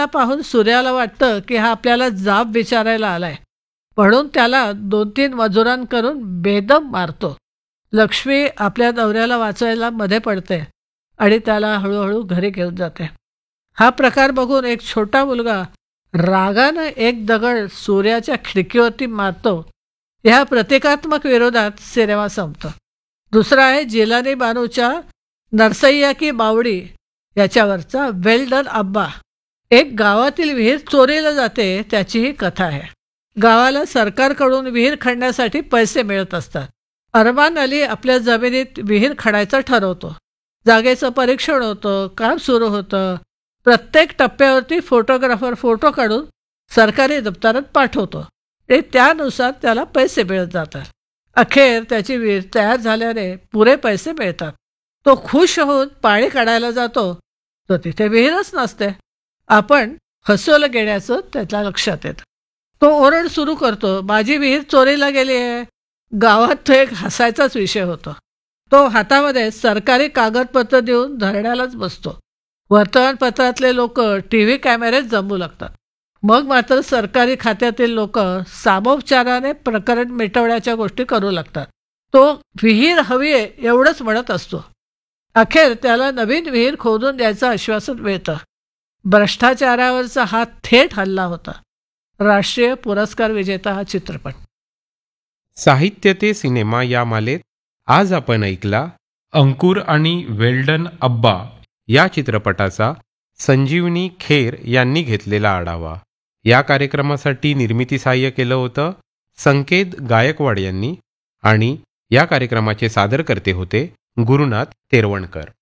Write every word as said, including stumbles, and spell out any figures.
चोराला पाहून सूर्याला वाटतं की हा आपल्याला जाब विचारायला आलाय, म्हणून त्याला दोन तीन मजुरांकडून बेदम मारतो. लक्ष्मी आपल्या नवऱ्याला वाचवायला मध्ये पडते आणि त्याला हळूहळू घरी घेऊन जाते. हा प्रकार बघून एक छोटा मुलगा रागानं एक दगड सूर्याच्या खिडकीवरती मारतो. ह्या प्रतिकात्मक विरोधात सिनेमा संपतो. दुसरा आहे जिलानी बानूच्या नरसय्या की बावडी याच्यावरचा वेल डन अब्बा. एक गावातील विहीर चोरीला जाते त्याची ही कथा आहे. गावाला सरकारकडून विहीर खणण्यासाठी पैसे मिळत असतात. अरमान अली आपल्या जमिनीत विहीर खणायचं ठरवतो. जागेचं परीक्षण होतं, काम सुरू होतं. प्रत्येक टप्प्यावरती फोटोग्राफर फोटो काढून सरकारी दप्तरात पाठवतो आणि त्यानुसार त्याला पैसे मिळत जातात. अखेर त्याची विहीर तयार झाल्याने पुरे पैसे मिळतात. तो खुश होऊन पाणी काढायला जातो, तर तिथे विहीरच नसते. आपण फसवलं गेल्याचं त्याच्या लक्षात येतं. तो ओरड सुरू करतो, माझी विहीर चोरीला गेली आहे. गावात तो एक हसायचाच विषय होतो. तो हातामध्ये सरकारी कागदपत्र देऊन धरण्यालाच बसतो. वर्तमानपत्रातले लोक टी व्ही कॅमेरेत जमू लागतात. मग मात्र सरकारी खात्यातील लोक सामोपचाराने प्रकरण मिटवण्याच्या गोष्टी करू लागतात. तो विहीर हवी आहे एवढंच म्हणत असतो. अखेर त्याला नवीन विहीर खोदून द्यायचं आश्वासन मिळतं. भ्रष्टाचारावरचा हा थेट हल्ला होता. राष्ट्रीय पुरस्कार विजेता हा चित्रपट. साहित्य ते सिनेमा या मालेत आज आपण ऐकला अंकुर आणि वेल्डन अब्बा या चित्रपटाचा संजीवनी खेर यांनी घेतलेला आढावा. या कार्यक्रमासाठी निर्मिती सहाय्य केलं होतं संकेत गायकवाड यांनी आणि या कार्यक्रमाचे सादरकर्ते होते गुरुनाथ तेरवणकर.